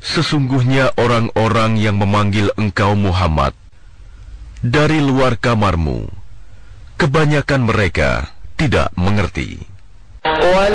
Sesungguhnya orang-orang yang memanggil engkau Muhammad dari luar kamarmu, kebanyakan mereka tidak mengerti.